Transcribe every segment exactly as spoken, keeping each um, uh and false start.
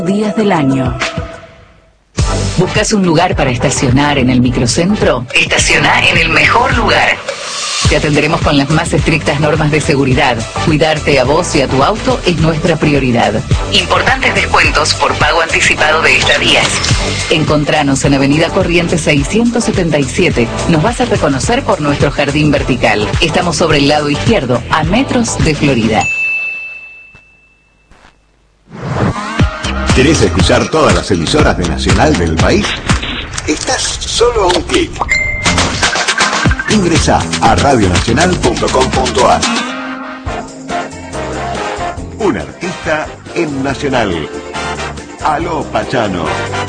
días del año. ¿Buscas un lugar para estacionar en el microcentro? Estaciona en el mejor lugar. Te atenderemos con las más estrictas normas de seguridad. Cuidarte a vos y a tu auto es nuestra prioridad. Importantes descuentos por pago anticipado de estadías. Encontranos en Avenida Corrientes seiscientos setenta y siete. Nos vas a reconocer por nuestro jardín vertical. Estamos sobre el lado izquierdo, a metros de Florida. ¿Querés escuchar todas las emisoras de Nacional del país? Estás solo a un clic. Ingresa a radio nacional punto com punto a r. Un artista en Nacional. Aló Pachano.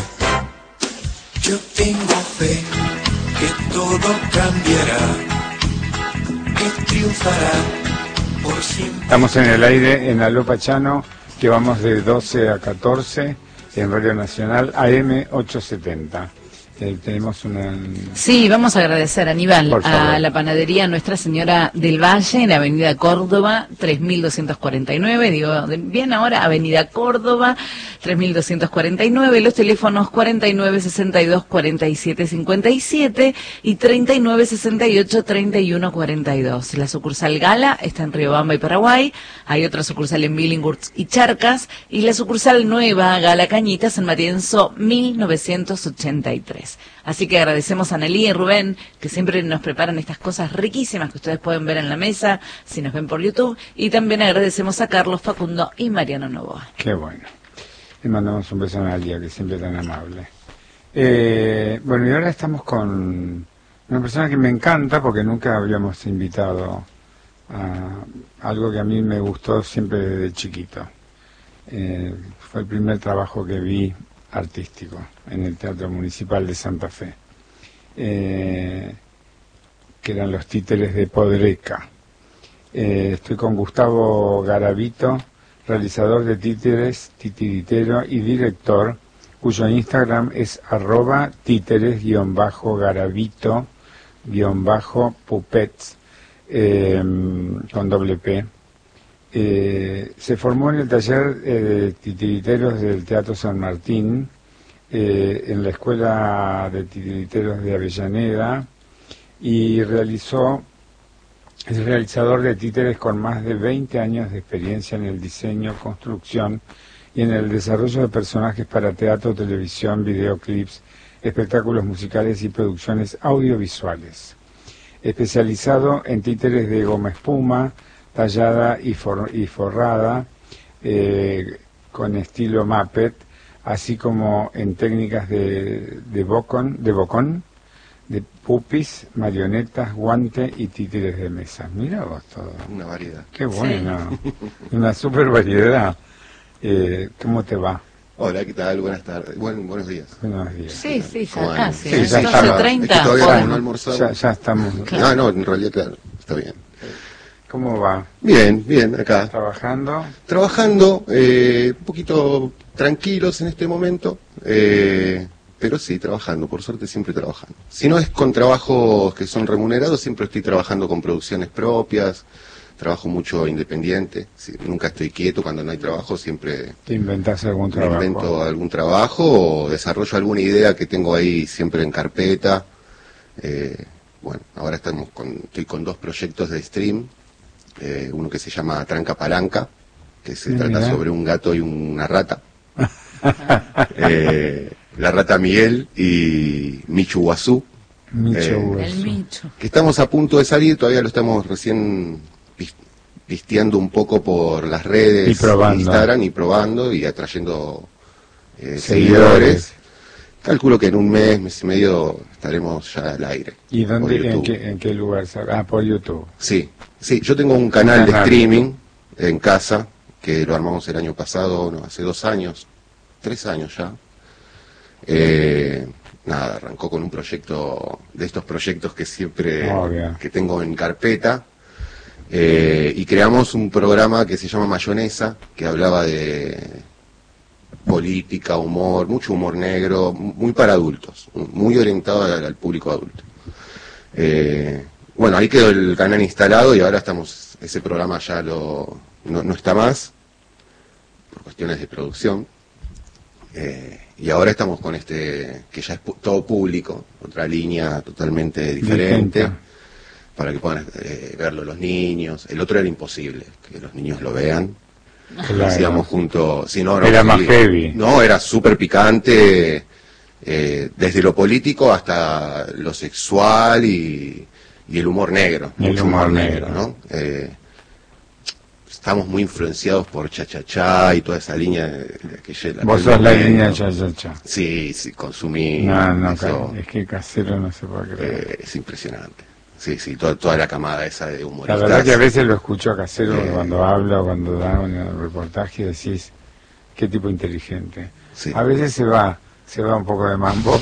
Yo tengo fe que todo cambiará, que triunfará por siempre. Estamos en el aire en Aló Pachano, que vamos de doce a catorce en Radio Nacional A M ochocientos setenta. Eh, tenemos una... Sí, vamos a agradecer, Aníbal, a la panadería Nuestra Señora del Valle, en Avenida Córdoba, tres mil doscientos cuarenta y nueve, digo, bien ahora, Avenida Córdoba, tres mil doscientos cuarenta y nueve, los teléfonos cuarenta y nueve sesenta y dos cuarenta y siete cincuenta y siete y treinta y nueve sesenta y ocho treinta y uno cuarenta y dos. La sucursal Gala está en Riobamba y Paraguay, hay otra sucursal en Billinghurst y Charcas, y la sucursal nueva Gala Cañita, San Matienzo, mil novecientos ochenta y tres. Así que agradecemos a Nelly y Rubén, que siempre nos preparan estas cosas riquísimas que ustedes pueden ver en la mesa, si nos ven por YouTube, y también agradecemos a Carlos, Facundo y Mariano Novoa. Qué bueno. Le mandamos un beso a Nadia, que siempre es tan amable. Eh, bueno, y ahora estamos con una persona que me encanta, porque nunca habíamos invitado a algo que a mí me gustó siempre desde chiquito. Eh, fue el primer trabajo que vi artístico en el Teatro Municipal de Santa Fe, eh, que eran los títeres de Podreca. Eh, estoy con Gustavo Garavito, realizador de títeres, titiritero y director, cuyo Instagram es arroba títeres-garavito-puppets, eh, con doble P. Eh, se formó en el taller eh, de titiriteros del Teatro San Martín, eh, en la Escuela de Titiriteros de Avellaneda, y realizó, es realizador de títeres con más de veinte años de experiencia en el diseño, construcción y en el desarrollo de personajes para teatro, televisión, videoclips, espectáculos musicales y producciones audiovisuales. Especializado en títeres de goma espuma, tallada y, for, y forrada, eh, con estilo Muppet, así como en técnicas de, de bocón, de bocón, de pupis, marionetas, guante y títeres de mesa. Mira vos todo. Una variedad. Qué bueno. Sí. Una super variedad. Eh, ¿Cómo te va? Hola, ¿qué tal? Buenas tardes. Buen, buenos días. Buenos días. Sí, sí, ya casi. Sí, ya doce treinta. Es que todavía no almorzamos. Ya, ya estamos. Claro. No, no, en realidad, claro, está bien. ¿Cómo va? Bien, bien, acá. ¿Trabajando? Trabajando, eh, un poquito tranquilos en este momento, eh, pero sí, trabajando, por suerte siempre trabajando. Si no es con trabajos que son remunerados, siempre estoy trabajando con producciones propias, trabajo mucho independiente, sí, nunca estoy quieto cuando no hay trabajo, siempre... ¿Te inventás algún trabajo? Me invento algún trabajo o desarrollo alguna idea que tengo ahí siempre en carpeta. Eh, bueno, ahora estamos con, estoy con dos proyectos de stream. Eh, uno que se llama Tranca Palanca, que se sí, trata mira. sobre un gato y una rata. eh, la rata Miguel y Michu Guazú. Michu eh, Guazú. El Michu. Que estamos a punto de salir, todavía lo estamos recién pis, pisteando un poco por las redes, y probando. Instagram y probando y atrayendo eh, seguidores. seguidores. Calculo que en un mes, mes y medio estaremos ya al aire. ¿Y dónde, en qué, en qué lugar? Ah, por YouTube. Sí, sí, yo tengo un canal Ajá. de streaming en casa, que lo armamos el año pasado, no, hace dos años, tres años ya. Eh, nada, arrancó con un proyecto, de estos proyectos que siempre, Obvio. que tengo en carpeta, eh, y creamos un programa que se llama Mayonesa, que hablaba de política, humor, mucho humor negro, muy para adultos, muy orientado al, al público adulto. Eh, bueno, ahí quedó el canal instalado y ahora estamos, ese programa ya lo no, no está más, por cuestiones de producción. Eh, y ahora estamos con este, que ya es pu- todo público, otra línea totalmente diferente, Distinta. para que puedan eh, verlo los niños. El otro era imposible, que los niños lo vean. Claro. Hacíamos juntos, sí, no, no, Era sí, más heavy. No, era súper picante, eh, desde lo político hasta lo sexual y, y el humor negro, El mucho humor humor negro. negro, ¿no? Eh, estamos muy influenciados por Cha Cha Cha y toda esa línea de, de aquella- Vos aquel sos la momento. línea cha cha cha. Sí, sí, consumí. No, no, eso, ca- es que Casero no se puede creer. eh, es impresionante. Sí, sí, toda, toda la camada esa de La humoristas. verdad que a veces lo escucho a Casero Eh. cuando habla o cuando da un reportaje y decís, qué tipo inteligente. Sí. A veces se va, se va un poco de mambo,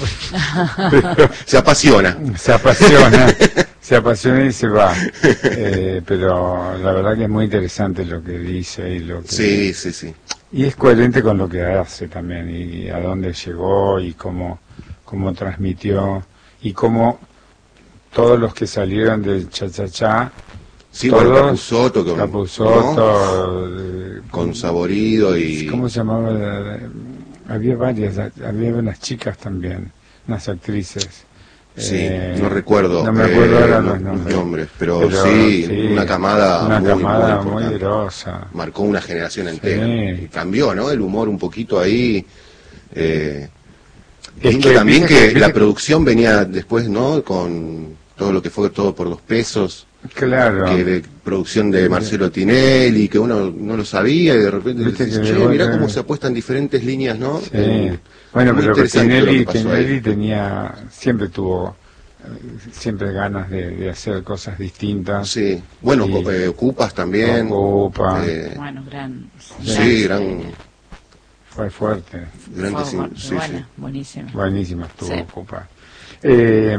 Se apasiona. se apasiona, se apasiona y se va. Eh, pero la verdad que es muy interesante lo que dice y lo que... Sí, sí, sí. Y es coherente con lo que hace también, y a dónde llegó, y cómo, cómo transmitió, y cómo todos los que salieron del cha-cha-cha, Sí, bueno, todos, Capusotto, que- Capusotto, eh, Con Saborido y... ¿cómo se llamaba? Eh, Había varias, había unas chicas también, unas actrices. Sí, Eh, no recuerdo, no me acuerdo eh, ahora los- los nombres. los nombres, pero sí, una camada una muy, camada muy muy importante. grosa. Marcó una generación entera. Sí. Y cambió, ¿no? El humor un poquito ahí. Eh, Es lindo que, también viste que, que- la viste- producción venía después, ¿no? Con todo lo que fue Todo por dos pesos, Claro. que de producción de Marcelo Tinelli, que uno no lo sabía y de repente Viste dice, que che, llegó mirá el- cómo se apuestan diferentes líneas, ¿no? Sí. Eh, Bueno, muy pero que interesante lo Tinelli, que pasó ahí. Tinelli tenía, siempre tuvo, eh, siempre ganas de, de hacer cosas distintas. Sí, bueno, Y- co- eh, Ocupas también. Ocupa. eh, Bueno, gran. sí, gran, Fue fuerte. gran Fue, desi- sí, buena, sí. buenísima. Buenísima estuvo Sí. Ocupa. Eh,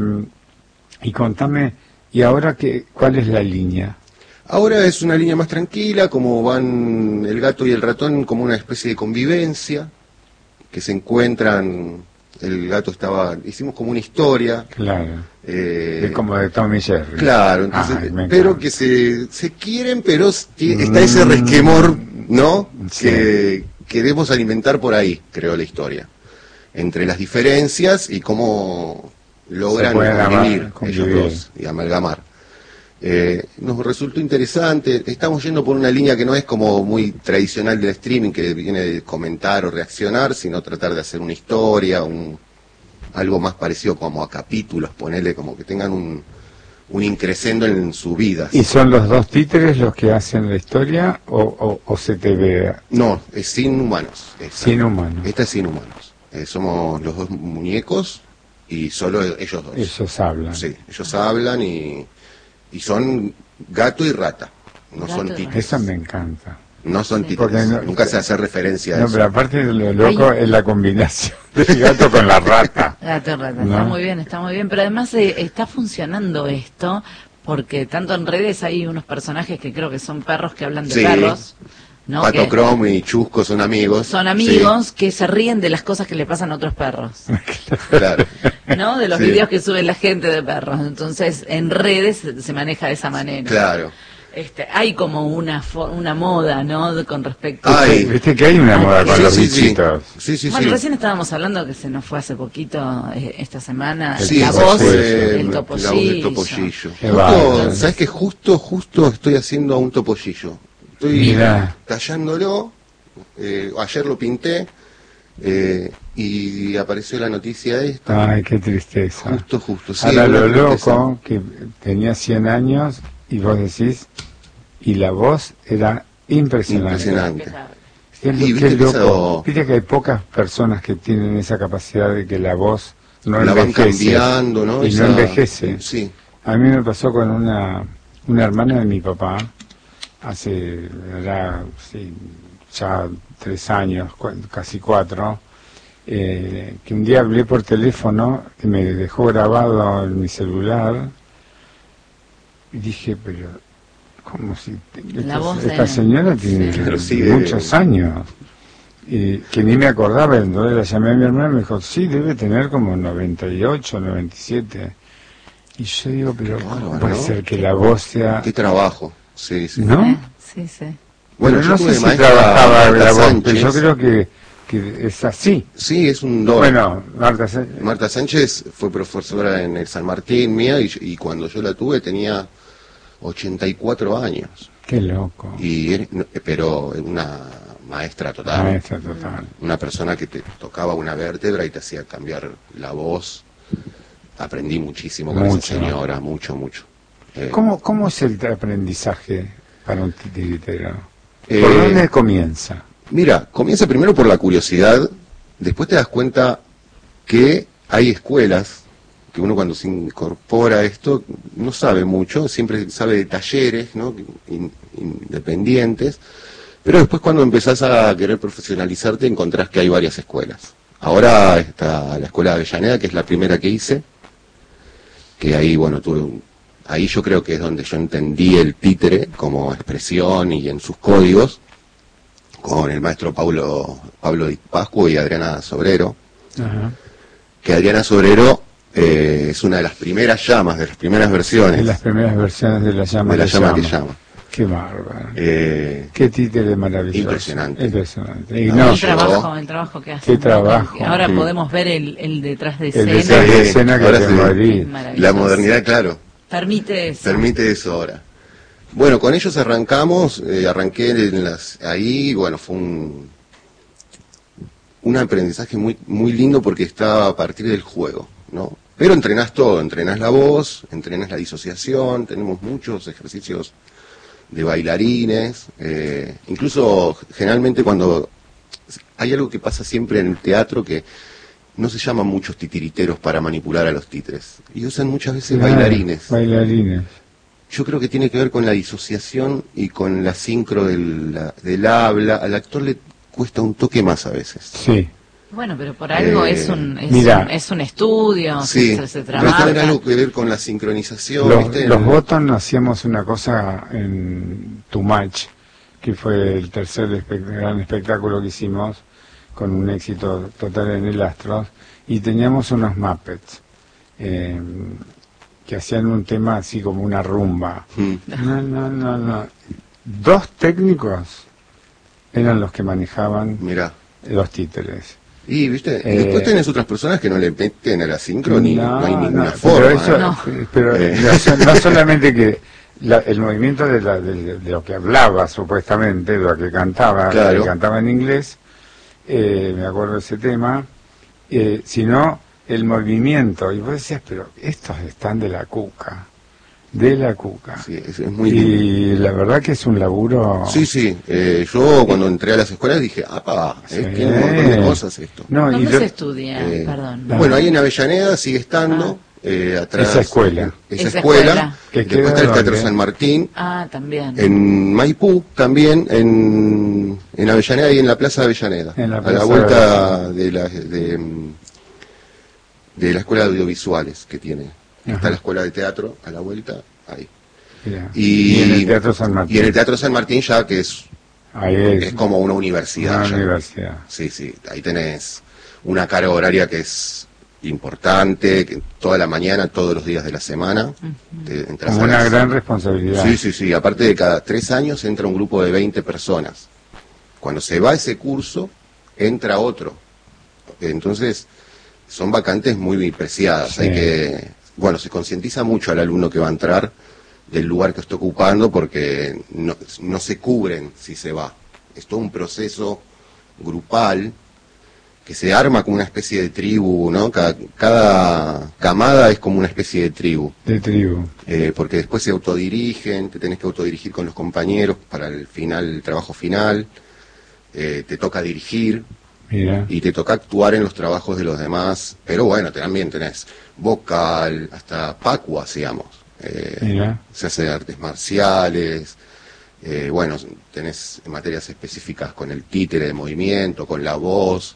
y contame, ¿y ahora qué, cuál es la línea? Ahora es una línea más tranquila, como van el gato y el ratón, como una especie de convivencia, que se encuentran, el gato estaba, hicimos como una historia. Claro. eh, Es como de Tom y Jerry. Claro, entonces, Ay, me pero encanta. que se, se quieren, pero ti- está ese resquemor, ¿no? Sí. Que queremos alimentar por ahí, creo, la historia. Entre las diferencias y cómo logran Se pueden amar, convivir convivir. ellos dos y amalgamar. Eh, nos resultó interesante, estamos yendo por una línea que no es como muy tradicional del streaming, que viene de comentar o reaccionar, sino tratar de hacer una historia, un, algo más parecido como a capítulos, ponerle como que tengan un, un increscendo en su vida. ¿Y son los dos títeres los que hacen la historia o, o, o se te ve No, es sin humanos. esta. sin humanos? Esta es sin humanos. Eh, somos los dos muñecos y solo ellos dos. Ellos hablan. Sí, ellos hablan y, y son gato y rata. No Gato son y títeres. Esa me encanta. No son Sí. títeres. Porque no- Nunca se hace referencia a No, eso. pero aparte de lo loco Ay. es la combinación del gato con la rata. Gato rata, ¿No? está muy bien, está muy bien, pero además eh, está funcionando esto porque tanto en redes hay unos personajes que creo que son perros que hablan de Sí. perros, ¿no? Pato Que Chrome y Chusco son amigos. son amigos que se ríen de las cosas que le pasan a otros perros, Sí, claro. ¿no? De los Sí. videos que sube la gente de perros. Entonces, en redes se, se maneja de esa manera. Claro. Este, hay como una fo- una moda, ¿no? De- con respecto Ay. Viste que hay una moda con Sí, los sí, sí. bichitos. Sí, sí, Bueno, sí. recién estábamos hablando que se nos fue hace poquito eh, esta semana Sí, la fue voz la del voz topollillo. del topollillo. Qué Justo, bárbaro. ¿sabes que justo, justo estoy haciendo a un topollillo? Estoy Mirá. tallándolo, eh, ayer lo pinté, eh, y apareció la noticia esta. Ay, qué tristeza. Justo, justo. Sí, Ahora una lo tristeza. loco, que tenía cien años y vos decís, y la voz era impresionante. Impresionante. Qué, lo- Y qué viste que loco. eso- Viste que hay pocas personas que tienen esa capacidad de que la voz no La van envejece. cambiando, ¿no? Y Esa- no envejece. Sí. A mí me pasó con una, una hermana de mi papá, hace ya, sí, ya tres años, cu- casi cuatro, eh, que un día hablé por teléfono, que me dejó grabado en mi celular, y dije, pero, ¿cómo si La esta, voz de- esta señora tiene Sí. Claro, sí, de- muchos años? Y que ni me acordaba, entonces la llamé a mi hermana y me dijo, sí, debe tener como noventa y ocho, noventa y siete. Y yo digo, pero ¿cómo bárbaro, puede ¿no? ser que la voz sea... Qué trabajo. Sí, sí. ¿No? Eh, Sí, sí. Bueno, Pero yo no tuve sé si maestra trabajaba Marta la voz, Sánchez. pero yo creo que, que es así. Sí, es un don. Bueno, Marta Sánchez. Marta Sánchez fue profesora en el San Martín mía y, y cuando yo la tuve tenía ochenta y cuatro años. Qué loco. Y pero una maestra total. Maestra total. Una persona que te tocaba una vértebra y te hacía cambiar la voz. Aprendí muchísimo con Mucho. esa señora, mucho, mucho. Eh, ¿Cómo, ¿Cómo es el aprendizaje para un titiritero? ¿Por eh, dónde comienza? Mira, comienza primero por la curiosidad, después te das cuenta que hay escuelas, que uno cuando se incorpora a esto no sabe mucho, siempre sabe de talleres, ¿no? In, independientes, pero después cuando empezás a querer profesionalizarte encontrás que hay varias escuelas. Ahora está la escuela de Avellaneda, que es la primera que hice, que ahí, bueno, tuve un, ahí yo creo que es donde yo entendí el títere como expresión y en sus códigos, con el maestro Pablo, Pablo Di Pascuo y Adriana Sobrero. Ajá. Que Adriana Sobrero eh, es una de las primeras llamas, de las primeras versiones. En las primeras versiones de la llama, de la que, llama llama. que llama. Qué bárbaro. Eh, Qué títere maravilloso. Impresionante. Impresionante. Y No, no, el yo- trabajo, el trabajo que hace. Qué trabajo. Ahora Sí. podemos ver el, el detrás de el escena. detrás de escena que Ahora te sí. morí. Maravilloso. la modernidad, claro, Permite eso. permite eso ahora. Bueno, con ellos arrancamos, eh, arranqué en las, ahí, bueno, fue un, un aprendizaje muy, muy lindo porque estaba a partir del juego, ¿no? Pero entrenás todo, entrenás la voz, entrenás la disociación, tenemos muchos ejercicios de bailarines, eh, incluso generalmente cuando hay algo que pasa siempre en el teatro que no se llaman muchos titiriteros para manipular a los títeres y usan muchas veces Claro, bailarines. Bailarines. Yo creo que tiene que ver con la disociación y con la sincro del, la- del habla. Al actor le cuesta un toque más a veces. Sí. Bueno, pero por algo Eh, es, un, es, mira. un, es un estudio, Sí, se, se pero trabaja. tiene algo que ver con la sincronización. Los, ¿viste? los El- Bottom hacíamos una cosa en Too Much, que fue el tercer espe- gran espectáculo que hicimos, con un éxito total en el Astros, y teníamos unos Muppets eh, que hacían un tema así como una rumba. Mm. No, no, no, no. Dos técnicos eran los que manejaban Mirá. los títeres. Y, ¿viste? Y Eh, después tenés otras personas que no le meten a la sincro ni no, hay ninguna no, forma. Pero, eso- ¿eh? No. pero Eh. no, so- no solamente que la- el movimiento de, la- de- de lo que hablaba supuestamente, de lo que cantaba, Claro. que cantaba en inglés, eh, me acuerdo de ese tema, eh, sino el movimiento. Y vos decías, pero estos están de la cuca, de la cuca. Sí, es, es muy lindo. Y la verdad que es un laburo... Sí, sí. Eh, yo cuando entré a las escuelas dije, ¡apa! Sí. Es que un montón de cosas esto. No, y ¿Dónde yo- se estudia? Eh, Perdón. Bueno, ahí en Avellaneda sigue estando. eh, atrás, Esa escuela. Esa, Esa escuela. escuela. Que Después queda está el Teatro donde- San Martín. Ah, también. En Maipú también, en, en Avellaneda y en la Plaza de Avellaneda. En la a Plaza la de vuelta de la, de, mm, de la Escuela de Audiovisuales que tiene. Ajá. Está la Escuela de Teatro a la vuelta, ahí. Mira. Y, Y en el Teatro San Martín. Y en el Teatro San Martín ya que es, Ahí es, es como una universidad. una ya. universidad. Sí, sí, ahí tenés una carga horaria que es importante, que toda la mañana, todos los días de la semana. te entras Como a una las- gran responsabilidad. Sí, sí, sí, aparte de cada tres años entra un grupo de veinte personas. Cuando se va ese curso, entra otro. Entonces, son vacantes muy preciadas. Sí. Hay que, bueno, se concientiza mucho al alumno que va a entrar del lugar que está ocupando porque no, no se cubren si se va. Es todo un proceso grupal que se arma como una especie de tribu, ¿no? Cada, cada camada es como una especie de tribu. De tribu. Eh, porque después se autodirigen, te tenés que autodirigir con los compañeros para el final, el trabajo final, eh, te toca dirigir Mira. y te toca actuar en los trabajos de los demás, pero bueno, también tenés vocal, hasta pacu hacíamos, eh, Mira. se hace de artes marciales, eh, bueno, tenés materias específicas con el títere de movimiento, con la voz,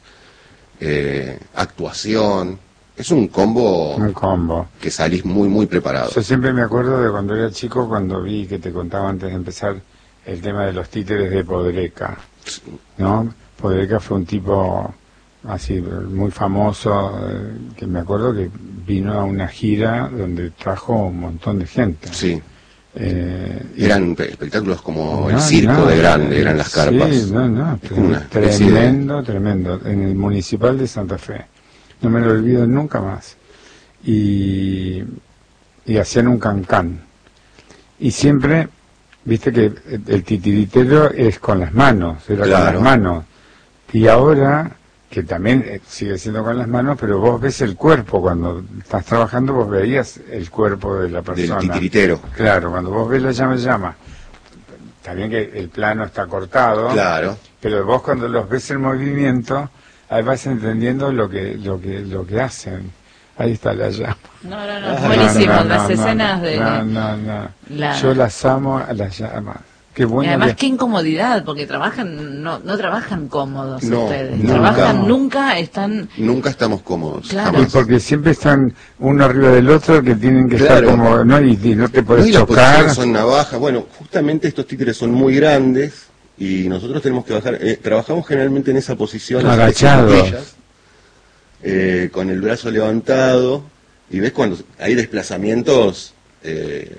eh, actuación, es un combo Un combo. que salís muy, muy preparado. Yo siempre me acuerdo de cuando era chico, cuando vi que te contaba antes de empezar el tema de los títeres de Podreca, ¿no? Podreca fue un tipo así muy famoso, eh, que me acuerdo que vino a una gira donde trajo un montón de gente. Sí, Eh, eran espectáculos como no, el circo no, de grande, eran las carpas. Sí, no, no, Una tremendo, de... tremendo. En el Municipal de Santa Fe. No me lo olvido nunca más. Y, y hacían un cancán. Y siempre, viste que el titiritero es con las manos, era claro. con las manos. Y ahora, que también sigue siendo con las manos, pero vos ves el cuerpo, cuando estás trabajando vos veías el cuerpo de la persona. Del titiritero. Claro, cuando vos ves la llama llama. Está bien que el plano está cortado, claro. pero vos cuando los ves en movimiento, ahí vas entendiendo lo que, lo que, lo que hacen. Ahí está la llama. No, no, no, es buenísimo, no, no, las no, escenas no, de... No, no, no. La... Yo las amo a las llamas. Qué bueno. Y además, que... qué incomodidad, porque trabajan, no, no trabajan cómodos no, ustedes. Nunca, trabajan, nunca están... Nunca estamos cómodos. Claro. Y porque siempre están uno arriba del otro, que tienen que claro. estar como... No, y, y no te podés no, y las chocar. posiciones son navajas. Bueno, justamente estos títeres son muy grandes y nosotros tenemos que bajar... Eh, trabajamos generalmente en esa posición. Agachados. Eh, con el brazo levantado. Y ves cuando hay desplazamientos... Eh,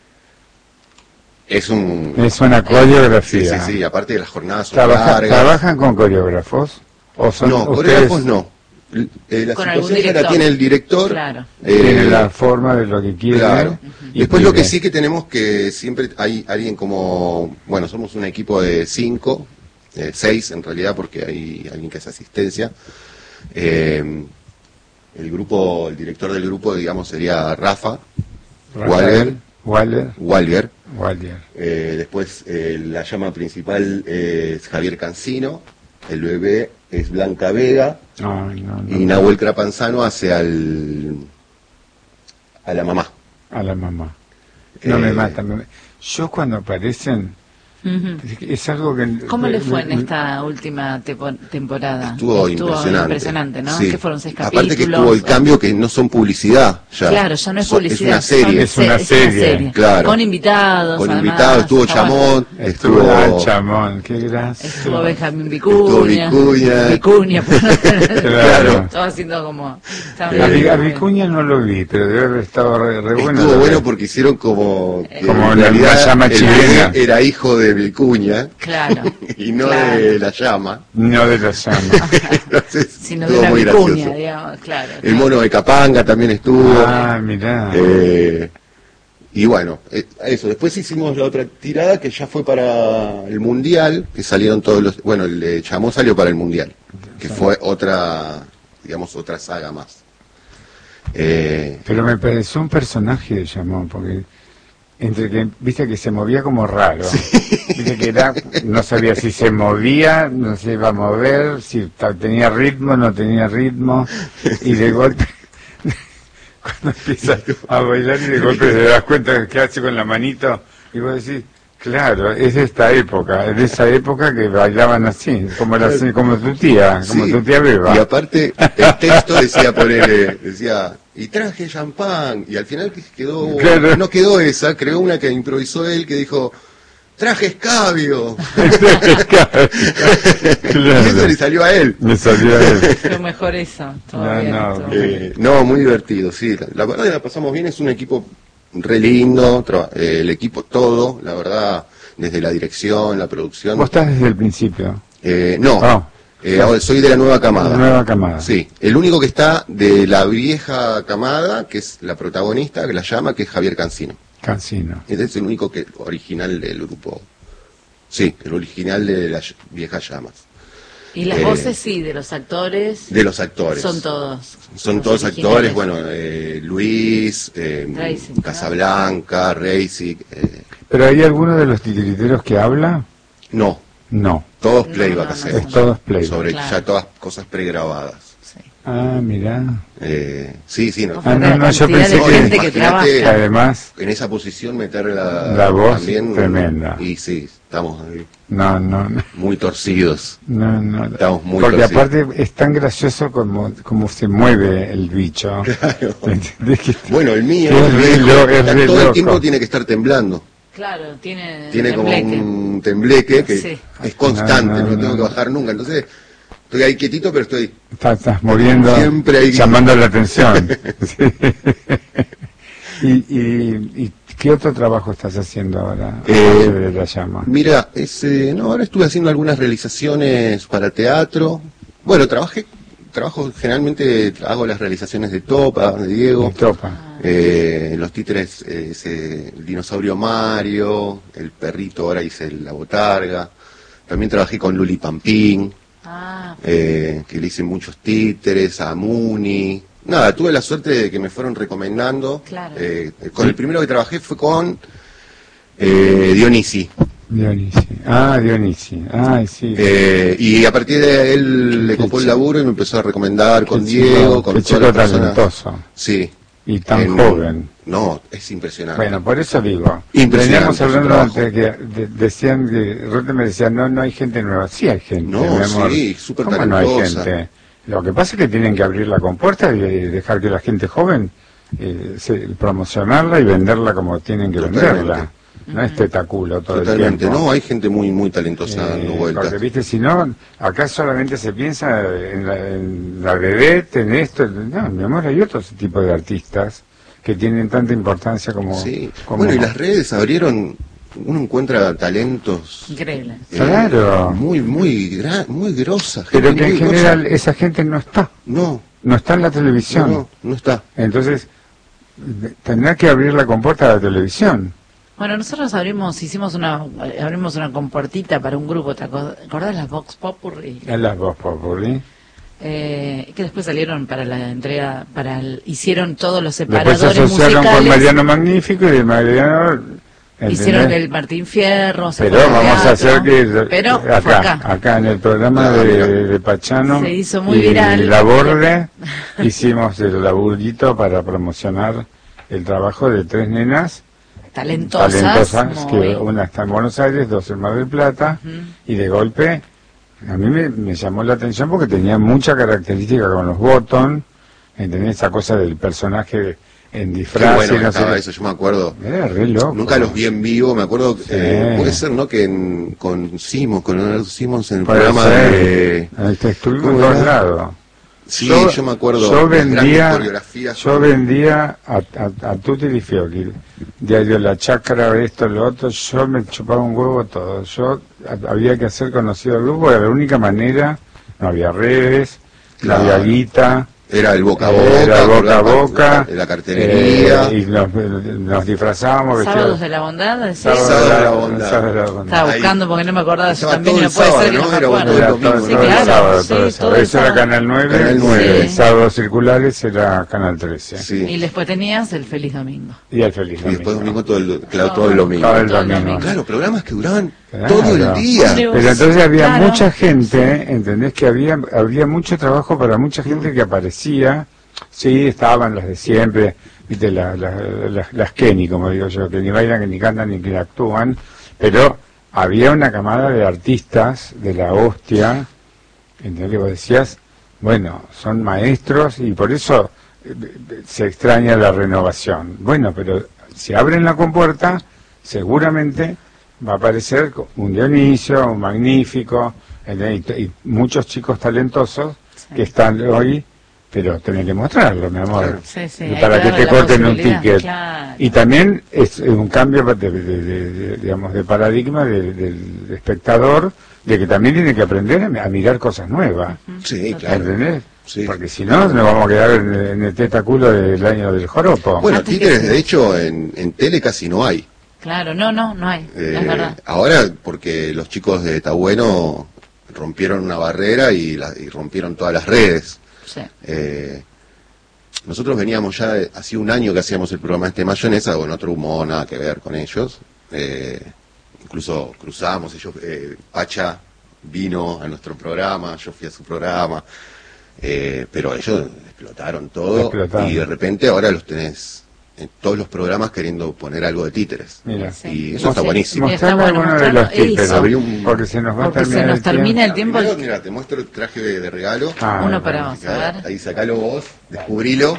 Es un es una coreografía. Sí, sí, sí, aparte de las jornadas son ¿Trabaja, largas. ¿Trabajan con coreógrafos? ¿O son no, ustedes... coreógrafos no. Eh, la con situación la tiene el director. Claro. Eh, tiene la forma de lo que quiere. Claro. Uh-huh. Y después lo que sí que tenemos que siempre hay alguien como... Bueno, somos un equipo de cinco, eh, seis en realidad, porque hay alguien que hace asistencia. Eh, el grupo, el director del grupo, digamos, sería Rafa, Walger. Walger. Walger. Walger. Eh, después eh, la llama principal es Javier Cancino, el bebé es Blanca Vega, Ay, no, no, y Nahuel Crapanzano hace al a la mamá. A la mamá. No eh, me matan. Me... Yo cuando aparecen, uh-huh. es algo que... ¿Cómo le fue en esta última tepo- temporada? Estuvo, estuvo impresionante. impresionante, ¿no? Sí. Que fueron seis capítulos. Aparte que tuvo el cambio que no son publicidad ya. Claro, ya no es publicidad. Es una serie. Es una serie. Es una serie. Claro. Con invitados. Con además, invitados, estuvo Chamón, estuvo... estuvo... Ah, Chamón, qué gracia. Estuvo Benjamín Vicuña. Estuvo Vicuña. Vicuña. Claro. Estaba haciendo como... Eh, a, Vi, a Vicuña no lo vi, pero debe haber estado re, re bueno. Estuvo bueno porque hicieron como... Eh, como en la, realidad, la llama chilena. Era hijo de Vicuña. Claro. y no claro. de la llama. No de la llama. Entonces, sino de la muy Vicuña, gracioso. digamos, claro. El claro. mono de Capanga también estuvo. Ah, mirá. Eh, y bueno, eh, eso. Después hicimos la otra tirada que ya fue para el Mundial, que salieron todos los... Bueno, el de Chamó salió para el Mundial, que fue otra, digamos, otra saga más. Eh, Pero me pareció un personaje de Chamón, porque... Entre que, viste que se movía como raro, sí. Viste que era, no sabía si se movía, no se iba a mover, si tenía ritmo, no tenía ritmo, y de golpe, cuando empieza a bailar y de golpe te das cuenta que hace con la manito, y vos decís, claro, es de esta época, es de esa época que bailaban así, como la, como tu tía, como sí. tu tía Beba. Y aparte, el texto decía, ponerle, decía... Y traje champán, y al final quedó, claro. no quedó esa, creó una que improvisó él, que dijo, traje escabio. Claro. Y eso le salió a él. Le salió a él. Pero mejor eso, todo no, bien, no, todo eh, bien. no, muy divertido, sí. La, la verdad que la pasamos bien, es un equipo re lindo, eh, el equipo todo, la verdad, desde la dirección, la producción. ¿Vos estás desde el principio? Eh, no. Oh. Eh, ahora soy de la nueva camada. La nueva camada. Sí, el único que está de la vieja camada, que es la protagonista, que la llama, que es Javier Cancino. Cancino. Este es el único que original del grupo. Sí, el original de las viejas llamas. Y las eh, voces, sí, de los actores. De los actores. Son todos. Son todos actores, bueno, eh, Luis, eh, Reisig, Casablanca, Reisig. Eh. ¿Pero hay alguno de los titiriteros que habla? No. No. Todos no, playback no, no, hacemos. Es todos playback. Sobre claro. ya todas cosas pregrabadas. Sí. Ah, mirá. Eh, sí, sí. No. Ah, no, no, yo pensé de que, gente que trabaja. además en esa posición meter la, la voz también, tremenda. Y sí, estamos ahí no, no, no, muy torcidos. no, no. Estamos muy Porque torcidos. aparte es tan gracioso como, como se mueve el bicho. Claro. ¿Entendés? Que Bueno, el mío es el re viejo, lo- es está re todo el loco. tiempo tiene que estar temblando. Claro, tiene. Tiene como tembleque. un tembleque que Sí. es constante, No, no, no, lo tengo no. que bajar nunca. Entonces, estoy ahí quietito, pero estoy... Estás, estás moviendo, Siempre hay- llamando la atención. Sí. y, y, y ¿Qué otro trabajo estás haciendo ahora? Eh, de la llama. Mira, ese, no, ahora estuve haciendo algunas realizaciones para teatro. Bueno, trabajé, trabajo generalmente, hago las realizaciones de Topa, de Diego. De Topa. Eh, los títeres, eh, ese, el dinosaurio Mario, el perrito, ahora hice la botarga. También trabajé con Luli Pampín, Ah. eh, que le hice muchos títeres, a Muni. Nada, tuve la suerte de que me fueron recomendando. Claro. Eh, con el primero que trabajé fue con eh, Dionisi. Dionisi. Ah, Dionisi. Ah, sí. Eh, y a partir de él le copó el laburo y me empezó a recomendar con Qué Diego, chico, con qué todas chico las personas. talentoso. Sí. Y tan En- joven. No, es impresionante. Bueno, por eso digo, Impresionante veníamos su hablando trabajo. antes que de- decían que Rote me decía, no, no hay gente nueva. Sí hay gente, No, mi amor. sí, súper ¿Cómo no hay talentosa. gente? Lo que pasa es que tienen que abrir la compuerta y dejar que la gente joven eh, se- promocionarla y venderla como tienen que Totalmente. venderla. No es tetaculo todo Totalmente, el tiempo. no, hay gente muy muy talentosa dando Eh, vueltas. porque, viste, si no, acá solamente se piensa en la, en la vedette, en esto. No, mi amor, hay otros tipos de artistas que tienen tanta importancia como... Sí. como- Bueno, y las redes abrieron, uno encuentra talentos Increíble. eh, Claro. muy muy gra- muy grosa, Pero gente que en muy grosa. general esa gente no está, no, no está en la televisión. no, no está. Entonces, de- tendrá que abrir la compuerta de la televisión. Bueno, nosotros abrimos, hicimos una, abrimos una compuertita para un grupo, ¿te acor- acordás las Vox Populi? En las Voz Populi. Eh, que después salieron para la entrega, para el- hicieron todos los Después se separadores asociaron con musicales, Mariano Magnífico y de Mariano... hicieron ¿entendés? el Martín Fierro, se Pero fue al vamos a hacer teatro, que pero acá, fue acá, acá. en el programa Ah, de, mira. de Pachano Se hizo muy y viral. La Borde hicimos el laburito para promocionar el trabajo de tres nenas talentosas, talentosas, muy- que una está en Buenos Aires, dos en Mar del Plata, Ujú. y de golpe a mí me, me llamó la atención porque tenía mucha característica con los Bottom, ¿entendés? Esa cosa del personaje en Qué disfraz bueno y que no sé estaba qué. eso, yo me acuerdo. Era re loco. Nunca los vi en vivo, me acuerdo, Sí. eh, puede ser, ¿no? Que en, con Simons, con Leonardo Simons en el Puede programa ser. de... Ahí está, estuvimos en ¿Cómo todos era? lados. Sí, yo, me acuerdo. Yo las grandes vendía, coreografías. yo vendía a, a, a Tutti y Fiocchi, diario La Chacra, esto, lo otro, yo me chupaba un huevo todo. Yo a- había que hacer conocido al grupo, era la única manera, no había redes, Claro. no había guita. Era el boca a eh, boca, era por boca la, a boca, la cartelería. eh, y nos, nos disfrazábamos vestidos. Sábados de la bondad, decía. Sábados Sábado de de la la bondad. sábados de la bondad. Estaba Ahí. buscando porque no me acordaba, yo Estaba también todo no el puede sábado, ser que ¿no? no me Era acuerdo. todo el Era domingo. todo, Sí, todo el claro, sábado, sí, todo el todo sábado. el Eso era sábado. Canal nueve, Canal nueve. Sí. sábados circulares era Canal trece. Sí. Y después tenías el Feliz Domingo. Y el Feliz Y después Domingo. domingo todo el, claro, todo el domingo. Todo el Todo el domingo. domingo. Claro, programas que duraban Claro. todo el día. Dios. Pero entonces había Claro. mucha gente, ¿entendés? Que había había mucho trabajo para mucha gente que aparecía. Sí, estaban las de siempre, viste, la- la- la- las Kenny, como digo yo, que ni bailan, que ni cantan, ni que actúan. Pero había una camada de artistas de la hostia, ¿entendés? Que vos decías, bueno, son maestros y por eso eh, se extraña la renovación. Bueno, pero si abren la compuerta, seguramente va a aparecer un Dionisio, un Magnífico, ¿entendés? y, y muchos chicos talentosos Sí. que están hoy, pero tenés que mostrarlo, mi amor, Sí, sí, y hay para que que te darle la corten un posibilidad, ticket. claro. Y también es un cambio de, de- de- de- digamos, de paradigma de- del espectador, de que también tiene que aprender a, a mirar cosas nuevas. Sí, claro. ¿Entendés? Sí. Porque si no, nos vamos a quedar en, en el tetaculo del año del joropo. Bueno, Antes que títeres, sí. de hecho, en, en tele casi no hay. Claro, no, no, no hay, Eh, es verdad. ahora, porque los chicos de Tabueno rompieron una barrera y, la- y rompieron todas las redes. Sí. Eh, nosotros veníamos ya, de- hacía un año que hacíamos el programa este Mayonesa, con otro humor, nada que ver con ellos. Eh, incluso cruzamos, ellos, eh, Pacha vino a nuestro programa, yo fui a su programa, eh, pero ellos explotaron todo Explotaron. y de repente ahora los tenés en todos los programas queriendo poner algo de títeres. Mira, Sí. Y eso está Sí. buenísimo. Sí, está mostrarle bueno alguno de los mostrarlo. títeres, Eso. Abrí un- porque se nos va Porque a se terminar nos el termina tiempo. el tiempo. Primero, mira, te muestro el traje de, de regalo. Ah, Uno bueno. para vos, a ver. Ahí sacalo vos, descubrilo.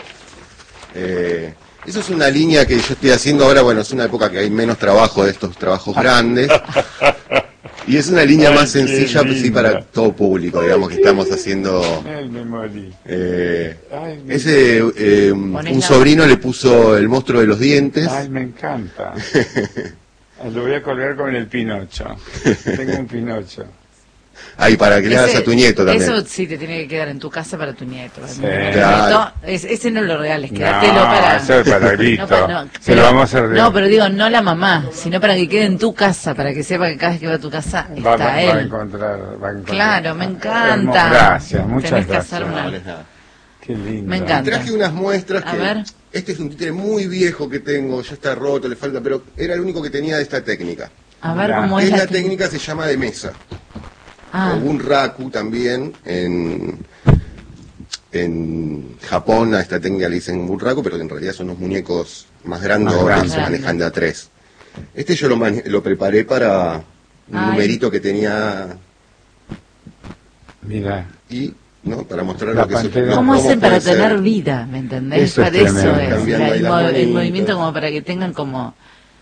Eh, eso es una línea que yo estoy haciendo ahora, bueno, es una época que hay menos trabajo de estos trabajos grandes. Y es una línea Ay, más sencilla, qué pues, sí, para linda. todo público, digamos, que estamos haciendo... Ay, me morí. Eh, Ay, me- ese, eh, Ponés un la- sobrino le puso el monstruo de los dientes. Ay, me encanta. Lo voy a colgar con el Pinocho. Tengo un Pinocho. Ahí, para que le hagas Ese- a tu nieto también. Eso sí te tiene que quedar en tu casa para tu nieto. Sí. Tu Claro. nieto, es- ese no lo regales, No, quédatelo para... eso es para Grito. No, pa- no, Se pero- lo vamos a regalar. No, pero digo, no la mamá, sino para que quede en tu casa, para que sepa que cada vez que va a tu casa Va, está va- va a él. encontrar, va a encontrar. Claro, me encanta. Hermoso. Gracias, muchas Tenés que gracias. hacer No, una- no es nada. Qué lindo. Me encanta. Traje unas muestras A que... ver. Este es un títere muy viejo que tengo, ya está roto, le falta, pero era el único que tenía de esta técnica. A ver Mirá. cómo Es es la la técnica, se llama de mesa. Ah, O bunraku también, en, en Japón a esta técnica le dicen bunraku, pero en realidad son unos muñecos más grandes, Más que se grandes. manejan de a tres. Este yo lo, mane- lo preparé para un Ay. numerito que tenía Mira, y, ¿no? Para mostrar La lo que se pantera. no, ¿cómo hacen para puede ser. tener vida? ¿Me entendés? Eso es para eso tremendo. es. Cambiando la- ahí el, las mo- el manitos. movimiento como para que tengan como...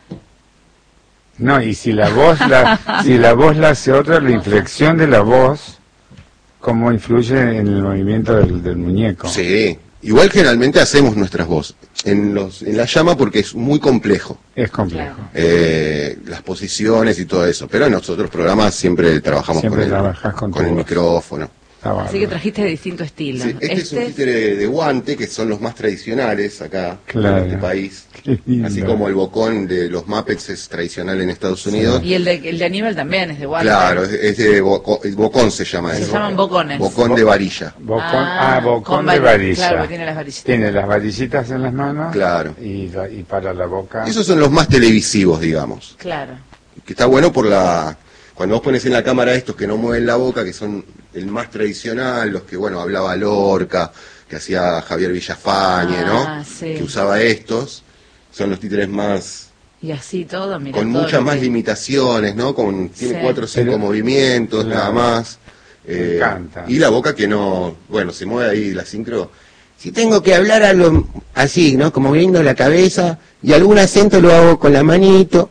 no, y si la voz la, si la voz la hace otra, la inflexión de la voz, ¿cómo influye en el movimiento del, del muñeco? Sí, igual generalmente hacemos nuestras voces en, los, en la llama porque es muy complejo. Es complejo. Claro. eh, las posiciones y todo eso, pero en nosotros programas siempre trabajamos Siempre con, el, trabajás con tu el voz. micrófono. Está Así bárbaro. que trajiste de distinto estilo. Sí, este, es un títere de, de guante, que son los más tradicionales acá Claro. en este país. Qué lindo. Así como el bocón de los Muppets es tradicional en Estados Unidos. Y el de, el de Aníbal también es de guante. Claro, es, es de boco- es bocón se llama Se eso. llaman bocones. Bocón de varilla. Bocón, Ah, ah, bocón con de vari- varilla. claro, porque tiene las varillitas. Tiene las varillitas en las manos. Claro. Y, la- y para la boca. Esos son los más televisivos, digamos. Claro. Que está bueno por la... Cuando vos pones en la cámara estos que no mueven la boca, que son el más tradicional, los que, bueno, hablaba Lorca, que hacía Javier Villafañe, Ah, ¿no? sí. Que usaba estos, son los títeres más... Y así todo, mira. con todo muchas lo más que- limitaciones, ¿no? Con, tiene Sí. cuatro o cinco Pero- movimientos, Claro. nada más. Me Eh, encanta. Y la boca que no... Bueno, se mueve ahí la sincro... Si tengo que hablar algo así, ¿no? Como moviendo la cabeza y algún acento lo hago con la manito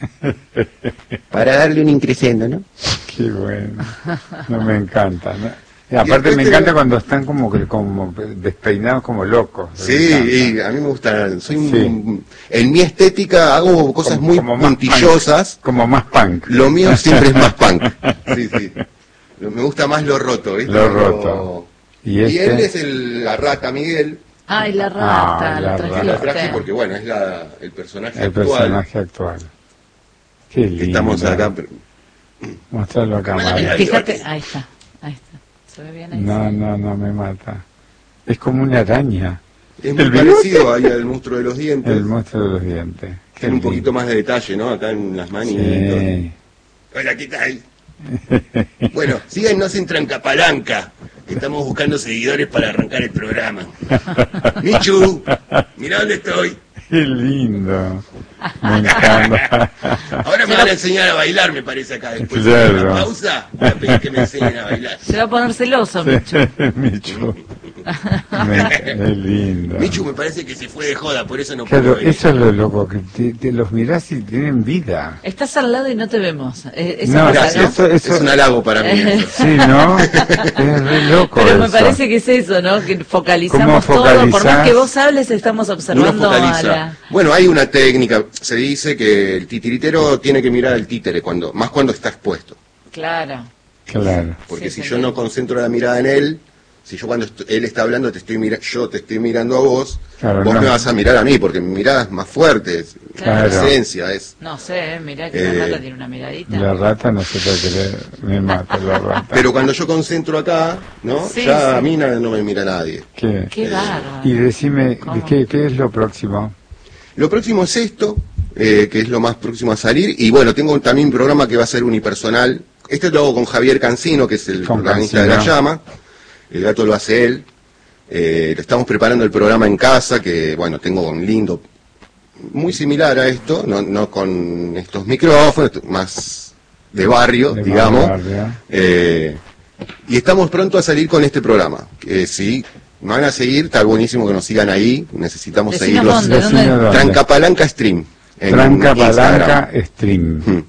para darle un increscendo, ¿no? Qué bueno. No me encanta. ¿no? Y Y aparte después me te- encanta cuando están como que- como despeinados como locos. Me Sí, encanta. y a mí me gusta, soy un- Sí. en mi estética hago cosas Como- muy como más puntillosas, punk, como más punk. lo mío siempre es más punk. Sí, sí. Lo- Me gusta más lo roto, ¿viste? Lo roto. ¿Y Y, este? él es el, la rata Miguel, Ay, la rata, Ah, la la trajiste. rata. la traje porque bueno, es la, el personaje El actual. personaje actual. Qué lindo. Estamos acá, pero- Mostrarlo a cámara. Fíjate, ahí está, ahí está. ¿Se ve bien ahí? No, no, no me mata. Es como una araña. es muy El bigote. parecido ahí al monstruo de los dientes. El monstruo de los dientes. Qué Tiene un lindo. poquito más de detalle, ¿no? Acá en las manitos. Sí. Hola, ¿qué tal? Bueno, síganos en Trancapalanca, que estamos buscando seguidores para arrancar el programa. Michu, mira dónde estoy. Qué lindo. Me encanta. Ahora me van a enseñar a bailar, me parece, acá. Después Claro. de la pausa, voy a pedir que me enseñen a bailar. Se va a poner celoso, Micho. Michu. Me- Qué lindo. Michu me parece que se fue de joda, por eso no puedo Claro, venir. eso es lo loco, que te, te los mirás y tienen vida. Estás al lado y no te vemos. Eh, Eso No, pasa, Gracias, ¿no? eso- eso- es un halago para mí. eso. Sí, ¿no? Es re loco Pero me eso. parece que es eso, ¿no? Que focalizamos ¿Cómo todo. Por más focalizás? que vos hables, estamos Uno observando a focaliza. la... Bueno, hay una técnica, se dice que el titiritero tiene que mirar al títere, cuando, más cuando está expuesto. Claro. Claro. Porque Sí, si sí, yo sí. no concentro la mirada en él, si yo cuando est- él está hablando te estoy mira yo te estoy mirando a vos, Claro, vos no. me vas a mirar a mí, porque mi mirada es más fuerte, es Claro. la esencia, es... No sé, mirá que Eh, la rata tiene una miradita. La rata no se puede creer. Me mata la rata. Pero cuando yo concentro acá, ¿no? Sí, ya sí. a mí na- no me mira nadie. ¿Qué? Qué bárbaro. Y decime, ¿Cómo? ¿qué, ¿qué es lo próximo? Lo próximo es esto, eh, que es lo más próximo a salir, y bueno, tengo también un programa que va a ser unipersonal. Este lo hago con Javier Cancino, que es el Con protagonista de La Cancino. Llama. El gato lo hace él. Eh, le estamos preparando el programa en casa, que bueno, tengo un lindo, muy similar a esto, no, no con estos micrófonos, más de barrio, De digamos. barrio. Eh, y estamos pronto a salir con este programa. Que si van a seguir, está buenísimo que nos sigan ahí, necesitamos Decinos seguirlos. dónde, Decime dónde. dónde. Trancapalanca Stream. en Tranca Instagram. Palanca Stream. Mm.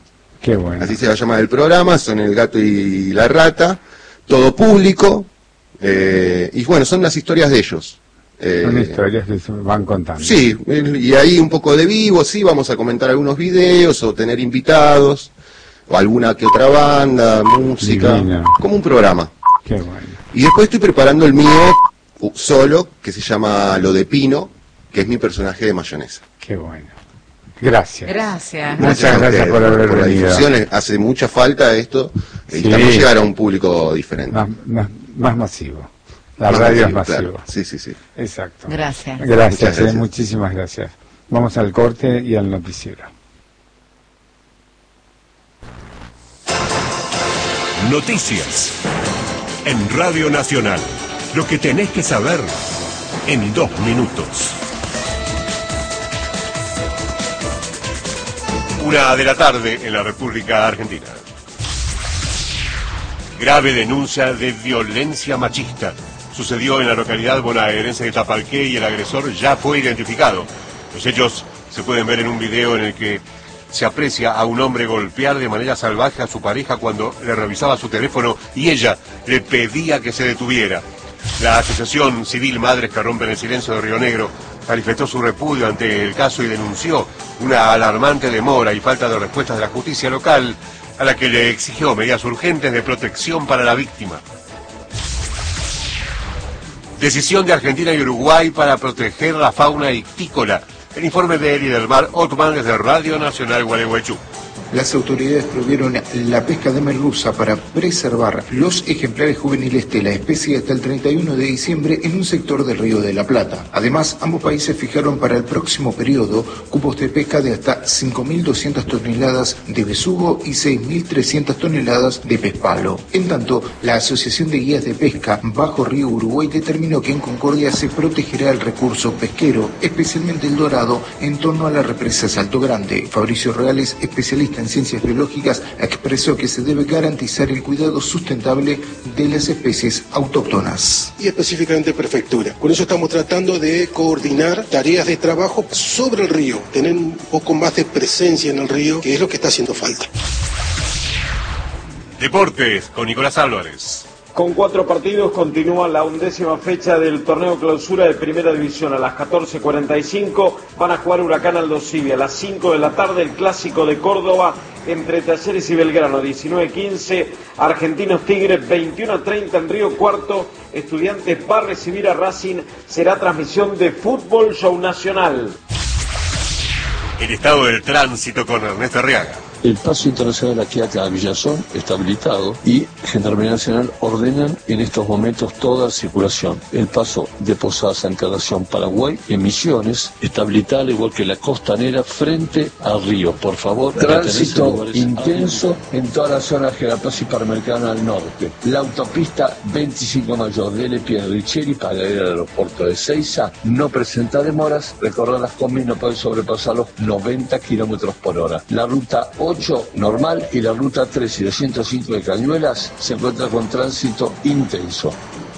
Qué bueno. Así se va a llamar el programa, son El Gato y la Rata, todo público, eh, y bueno, son las historias de ellos. Eh, son historias que se van contando. Sí, y ahí un poco de vivo, sí, vamos a comentar algunos videos o tener invitados, o alguna que otra banda, música, Divina. Como un programa. Qué bueno. Y después estoy preparando el mío solo, que se llama Lo de Pino, que es mi personaje de Mayonesa. Qué bueno. Gracias. Gracias. Muchas gracias por haber por venido. La difusión, hace mucha falta esto, Sí. y estamos llegar a un público diferente. Más, más, más masivo. La Más radio masivo, es masivo. claro. Sí, sí, sí. Exacto. Gracias. Gracias, gracias. Eh, muchísimas gracias. Vamos al corte y al noticiero. Noticias. En Radio Nacional. Lo que tenés que saber en dos minutos. Una de la tarde en la República Argentina. Grave denuncia de violencia machista. Sucedió en la localidad bonaerense de Tapalqué y el agresor ya fue identificado. Los hechos se pueden ver en un video en el que se aprecia a un hombre golpear de manera salvaje a su pareja cuando le revisaba su teléfono y ella le pedía que se detuviera. La Asociación Civil Madres que Rompen el Silencio de Río Negro manifestó su repudio ante el caso y denunció una alarmante demora y falta de respuestas de la justicia local, a la que le exigió medidas urgentes de protección para la víctima. Decisión de Argentina y Uruguay para proteger la fauna ictícola. El informe de Eli del Mar Otman desde Radio Nacional Gualeguaychú. Las autoridades prohibieron la pesca de merluza para preservar los ejemplares juveniles de la especie hasta el treinta y uno de diciembre en un sector del Río de la Plata. Además, ambos países fijaron para el próximo periodo cupos de pesca de hasta cinco mil doscientas toneladas de besugo y seis mil trescientas toneladas de pez palo. En tanto, la Asociación de Guías de Pesca Bajo Río Uruguay determinó que en Concordia se protegerá el recurso pesquero, especialmente el dorado, en torno a la represa Salto Grande. Fabricio Reales, especialista en ciencias biológicas, expresó que se debe garantizar el cuidado sustentable de las especies autóctonas. Y específicamente prefectura. Con eso estamos tratando de coordinar tareas de trabajo sobre el río, tener un poco más de presencia en el río, que es lo que está haciendo falta. Deportes con Nicolás Álvarez. Con cuatro partidos continúa la undécima fecha del torneo clausura de Primera División. A las catorce cuarenta y cinco van a jugar Huracán Aldo Civi. A las cinco de la tarde el Clásico de Córdoba entre Talleres y Belgrano. diecinueve quince Argentinos Tigres, veintiuno a treinta en Río Cuarto. Estudiantes va a recibir a Racing. Será transmisión de Fútbol Show Nacional. El estado del tránsito con Ernesto Arriaga. El paso internacional aquí a Villazón está habilitado y Gendarmería Nacional ordenan en estos momentos toda circulación. El paso de Posadas a Encarnación, Paraguay, en Misiones, está habilitado al igual que la costanera frente al río. Por favor, tránsito intenso en toda la zona de Plaza Hispanoamericana al norte. La autopista veinticinco de mayo de Lepiane Richeri para ir al aeropuerto de Seiza no presenta demoras. Recordar las combis no pueden sobrepasar los noventa kilómetros por hora. La ruta ocho normal y la ruta tres y la ciento cinco de Cañuelas se encuentra con tránsito intenso.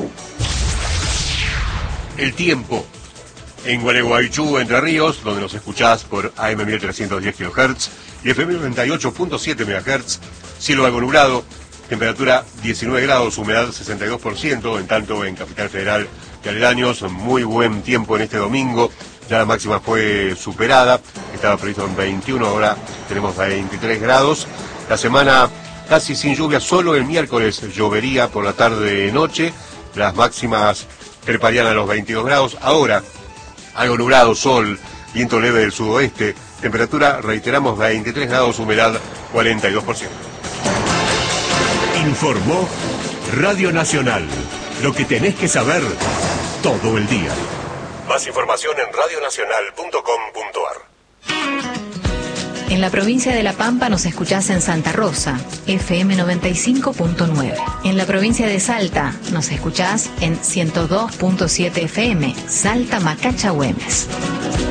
El tiempo. En Gualeguaychú, Entre Ríos, donde nos escuchás por A M mil trescientos diez kilohertz y F M noventa y ocho punto siete megahertz, cielo algo nublado, temperatura diecinueve grados, humedad sesenta y dos por ciento, en tanto en Capital Federal y aledaños, muy buen tiempo en este domingo. Ya la máxima fue superada, estaba previsto en veintiuno, ahora tenemos veintitrés grados. La semana casi sin lluvia, solo el miércoles llovería por la tarde-noche, las máximas treparían a los veintidós grados. Ahora, algo nublado, sol, viento leve del sudoeste, temperatura, reiteramos, veintitrés grados, humedad cuarenta y dos por ciento. Informó Radio Nacional, lo que tenés que saber todo el día. Más información en radio nacional punto com punto ar. En la provincia de La Pampa nos escuchás en Santa Rosa, F M noventa y cinco punto nueve. En la provincia de Salta nos escuchás en ciento dos punto siete F M, Salta Macacha Güemes.